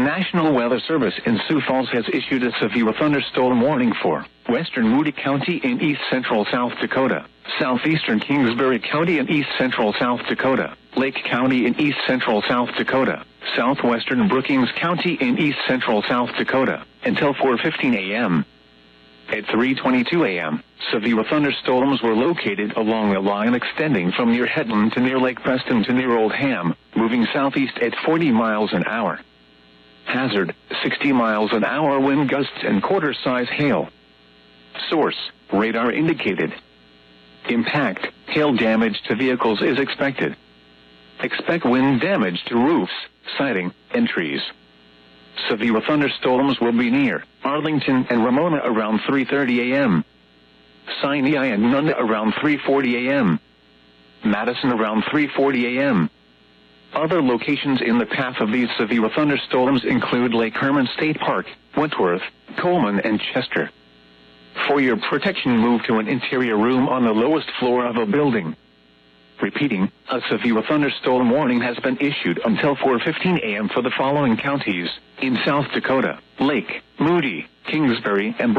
National Weather Service in Sioux Falls has issued a severe thunderstorm warning for western Moody County in east-central South Dakota, southeastern Kingsbury County in east-central South Dakota, Lake County in east-central South Dakota, southwestern Brookings County in east-central South Dakota, until 4:15 a.m. At 3:22 a.m., severe thunderstorms were located along a line extending from near Headland to near Lake Preston to near Oldham, moving southeast at 40 miles an hour. Hazard, 60 miles an hour wind gusts and quarter-size hail. Source, radar indicated. Impact, hail damage to vehicles is expected. Expect wind damage to roofs, siding, and trees. Severe thunderstorms will be near Arlington and Ramona around 3:30 a.m. Sinai and Nunn around 3:40 a.m. Madison around 3:40 a.m. Other locations in the path of these severe thunderstorms include Lake Herman State Park, Wentworth, Coleman, and Chester. For your protection, move to an interior room on the lowest floor of a building. Repeating, a severe thunderstorm warning has been issued until 4:15 a.m. for the following counties in South Dakota: Lake, Moody, Kingsbury, and